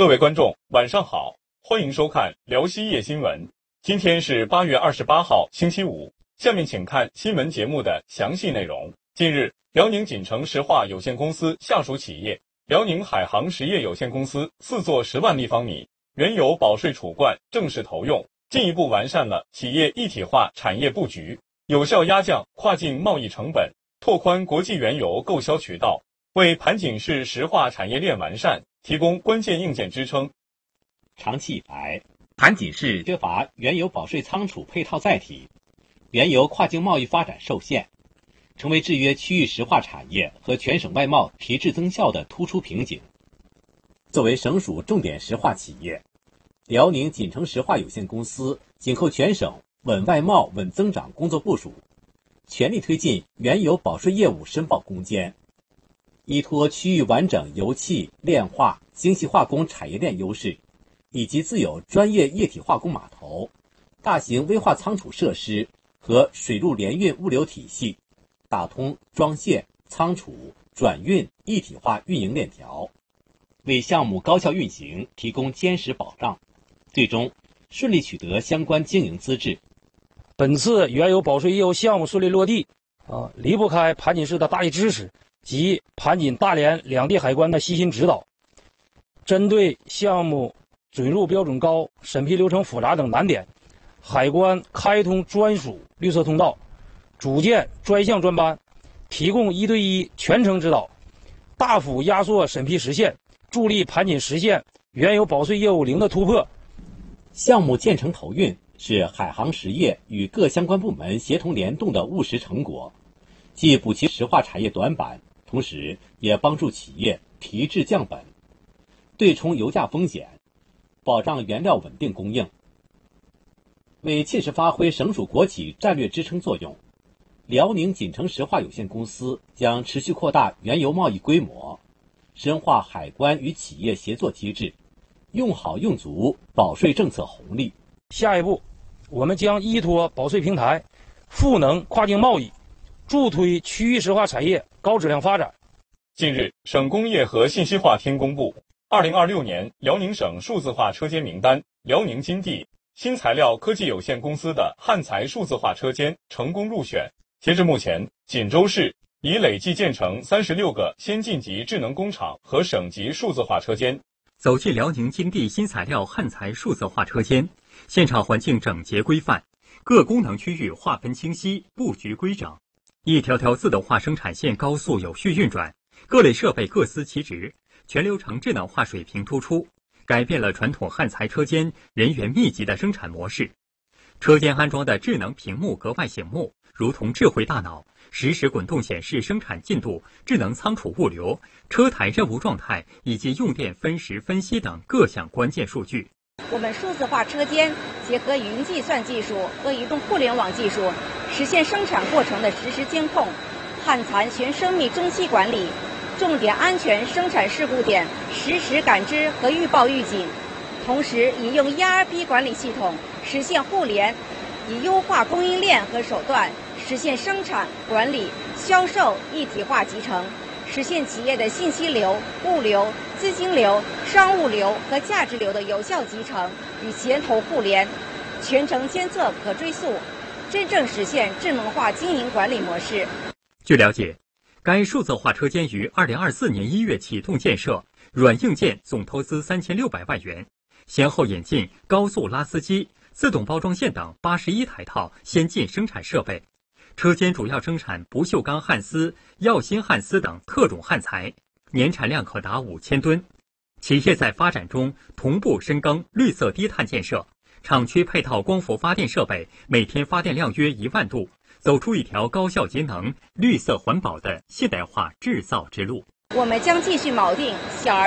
各位观众，晚上好，欢迎收看辽西夜新闻。今天是8月28号，星期五。下面请看新闻节目的详细内容。近日，辽宁锦城石化有限公司下属企业辽宁海航实业有限公司4座10万立方米原油保税储罐正式投用，进一步完善了企业一体化产业布局，有效压降跨境贸易成本，拓宽国际原油购销渠道，为盘锦市石化产业链完善提供关键硬件支撑。 长期以来，盘锦市缺乏原油保税仓储配套载体，原油跨境贸易发展受限，成为制约区域石化产业和全省外贸提质增效的突出瓶颈。作为省属重点石化企业，辽宁锦城石化有限公司紧扣全省稳外贸稳增长工作部署，全力推进原油保税业务申报攻坚，依托区域完整油气、炼化、精细化工产业链优势，以及自有专业液体化工码头、大型危化仓储设施和水陆联运物流体系，打通装卸、仓储、转运一体化运营链条，为项目高效运行提供坚实保障，最终顺利取得相关经营资质。 本次原油保税业务项目顺利落地，离不开盘锦市的大力支持及盘锦大连两地海关的悉心指导。针对项目准入标准高、审批流程复杂等难点，海关开通专属绿色通道，组建专项专班，提供1对1全程指导，大幅压缩审批时限，助力盘锦实现原油保税业务零的突破。 项目建成投运是海航实业与各相关部门协同联动的务实成果，既补齐石化产业短板，同时也帮助企业提质降本，对冲油价风险，保障原料稳定供应。为切实发挥省属国企战略支撑作用，辽宁锦城石化有限公司将持续扩大原油贸易规模，深化海关与企业协作机制，用好用足保税政策红利。 下一步，我们将依托保税平台，赋能跨境贸易，助推区域石化产业高质量发展。 近日，省工业和信息化厅公布2026年辽宁省数字化车间名单，辽宁金地新材料科技有限公司的汉材数字化车间成功入选。截至目前，锦州市已累计建成36个先进级智能工厂和省级数字化车间。 走进辽宁金地新材料汉材数字化车间，现场环境整洁规范，各功能区域划分清晰，布局规整，一条条自动化生产线高速有序运转，各类设备各司其职，全流程智能化水平突出，改变了传统汉材车间人员密集的生产模式。车间安装的智能屏幕格外醒目，如同智慧大脑，实时滚动显示生产进度、智能仓储物流、车台任务状态以及用电分时分析等各项关键数据。 我们数字化车间结合云计算技术和移动互联网技术，实现生产过程的实时监控、汉残全生命周期管理、重点安全生产事故点实时感知和预报预警，同时引用 ERP 管理系统实现互联，以优化供应链和手段实现生产、管理、销售一体化集成，实现企业的信息流、物流、资金流、商务流和价值流的有效集成与前头互联，全程监测可追溯，真正实现智能化经营管理模式。 据了解，该数字化车间于2024年1月启动建设，软硬件总投资3600万元，先后引进高速拉丝机、自动包装线等81台套先进生产设备。车间主要生产不锈钢焊丝、耀锌焊丝等特种焊材，年产量可达5000吨。企业在发展中同步深耕绿色低碳建设，厂区配套光伏发电设备，每天发电量约1万度，走出一条高效节能、绿色环保的现代化制造之路。 我们将继续锚定小而